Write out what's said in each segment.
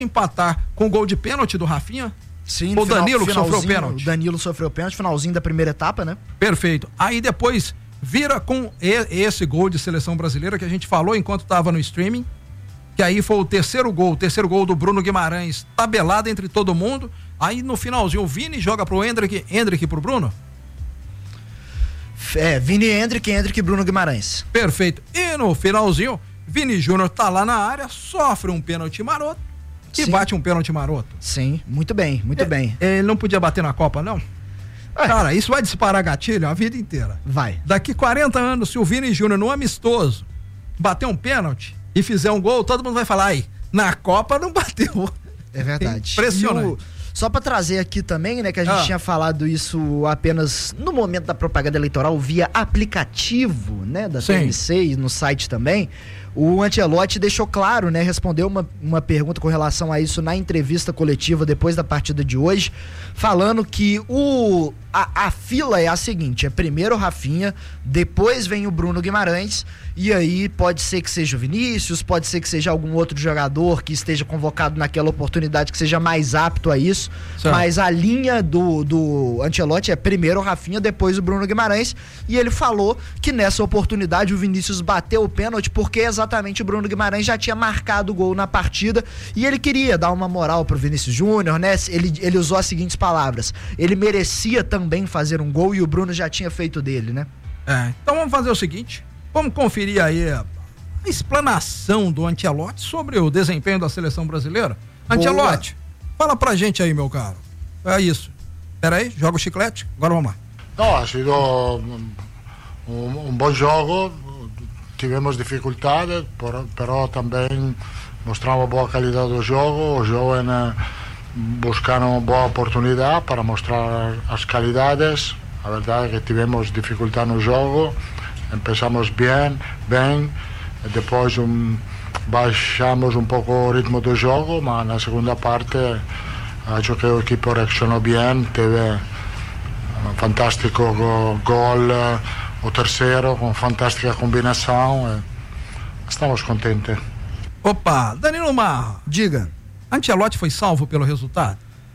empatar com o gol de pênalti do Rafinha. Sim, o Danilo que sofreu pênalti. O Danilo sofreu pênalti, finalzinho da primeira etapa, né? Perfeito. Aí depois vira com esse gol de seleção brasileira que a gente falou enquanto estava no streaming, que aí foi o terceiro gol do Bruno Guimarães, tabelado entre todo mundo. Aí no finalzinho o Vini joga pro Endrick pro Bruno. Vini, Endrick e Bruno Guimarães. Perfeito. E no finalzinho, Vini Júnior tá lá na área, sofre um pênalti maroto e bate um pênalti maroto. Sim, muito bem, bem. Ele não podia bater na Copa, não? Cara, isso vai disparar gatilho a vida inteira. Vai. Daqui 40 anos, se o Vini Júnior no amistoso bater um pênalti e fizer um gol, todo mundo vai falar, aí, na Copa não bateu. É verdade. Impressionante. Só pra trazer aqui também, né, que a gente tinha falado isso apenas no momento da propaganda eleitoral via aplicativo, né, da TNC e no site também. O Ancelotti deixou claro, né, respondeu uma pergunta com relação a isso na entrevista coletiva depois da partida de hoje, falando que a fila é a seguinte, é primeiro o Rafinha, depois vem o Bruno Guimarães, e aí pode ser que seja o Vinícius, pode ser que seja algum outro jogador que esteja convocado naquela oportunidade que seja mais apto a isso, mas a linha do Ancelotti é primeiro o Rafinha, depois o Bruno Guimarães, e ele falou que nessa oportunidade o Vinícius bateu o pênalti porque exatamente o Bruno Guimarães já tinha marcado o gol na partida e ele queria dar uma moral pro Vinícius Júnior, né? Ele usou as seguintes palavras: ele merecia também fazer um gol e o Bruno já tinha feito dele, né? Então vamos fazer o seguinte, vamos conferir aí a explanação do Ancelotti sobre o desempenho da seleção brasileira. Ancelotti, fala pra gente aí, meu caro. É isso. Pera aí, joga o chiclete, agora vamos lá. No, ha sido un buon gioco, tivemos dificuldades, però também mostramos boa qualidade do jogo, os jovens buscaram boa oportunidade para mostrar as qualidades. A verdade é que tivemos dificuldade no jogo, começamos bem, depois baixamos um pouco o ritmo do jogo, mas na segunda parte acho que o equipe reaccionou bem, teve um fantástico gol, o terceiro com fantástica combinação, estamos contentes. Opa, Danilo Marra, diga. Ancelotti foi salvo pelo resultado?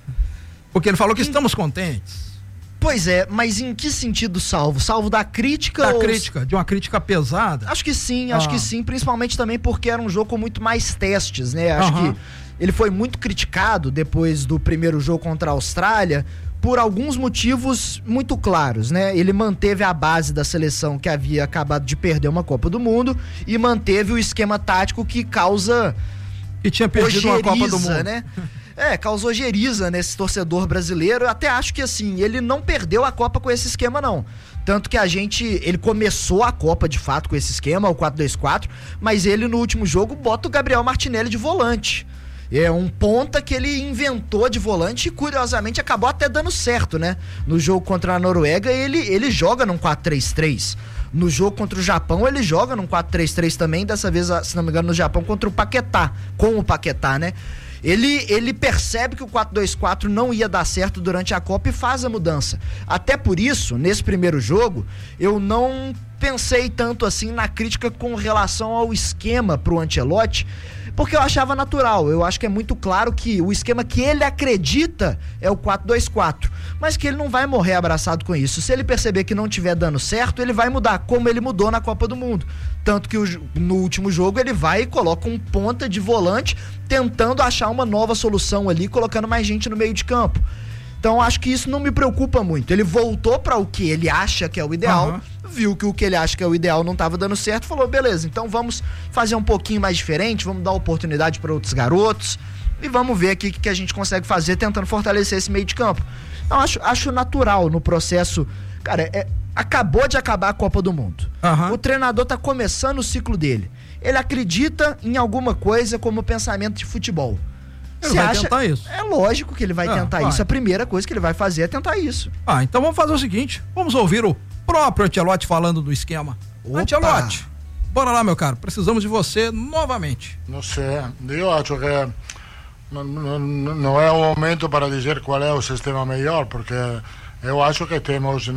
Porque ele falou que estamos contentes. Pois é, mas em que sentido salvo? Salvo da crítica? De uma crítica pesada? Acho que sim, principalmente também porque era um jogo com muito mais testes, né? Acho que ele foi muito criticado depois do primeiro jogo contra a Austrália por alguns motivos muito claros, né? Ele manteve a base da seleção que havia acabado de perder uma Copa do Mundo e manteve o esquema tático que causa... Que tinha perdido uma Copa do Mundo, né? Causou geriza nesse torcedor brasileiro. Eu até acho que assim, ele não perdeu a Copa com esse esquema, não. Tanto que ele começou a Copa de fato com esse esquema, o 4-2-4, mas ele no último jogo bota o Gabriel Martinelli de volante. É um ponta que ele inventou de volante e curiosamente acabou até dando certo, né? No jogo contra a Noruega ele joga num 4-3-3. No jogo contra o Japão ele joga num 4-3-3 também, dessa vez, se não me engano, no Japão contra o Paquetá, com o Paquetá, né? Ele percebe que o 4-2-4 não ia dar certo durante a Copa e faz a mudança. Até por isso, nesse primeiro jogo, eu não pensei tanto assim na crítica com relação ao esquema pro Ancelotti, porque eu achava natural. Eu acho que é muito claro que o esquema que ele acredita é o 4-2-4, mas que ele não vai morrer abraçado com isso. Se ele perceber que não estiver dando certo, ele vai mudar, como ele mudou na Copa do Mundo. Tanto que no último jogo ele vai e coloca um ponta de volante, tentando achar uma nova solução ali, colocando mais gente no meio de campo. Então acho que isso não me preocupa muito. Ele voltou para o que ele acha que é o ideal, viu que o que ele acha que é o ideal não estava dando certo, falou, beleza, então vamos fazer um pouquinho mais diferente, vamos dar oportunidade para outros garotos e vamos ver aqui o que a gente consegue fazer tentando fortalecer esse meio de campo. Então acho natural no processo. Cara, acabou de acabar a Copa do Mundo. O treinador tá começando o ciclo dele. Ele acredita em alguma coisa como pensamento de futebol. Ele vai tentar isso. É lógico que ele vai tentar isso. A primeira coisa que ele vai fazer é tentar isso. Então vamos fazer o seguinte, vamos ouvir o próprio Ancelotti falando do esquema. Ancelotti, bora lá, meu caro, precisamos de você novamente. Não sei, eu acho que não é o momento para dizer qual é o sistema melhor, porque eu acho que temos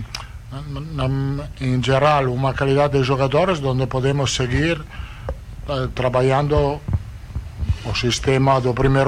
em geral uma qualidade de jogadores onde podemos seguir trabalhando o sistema do primeiro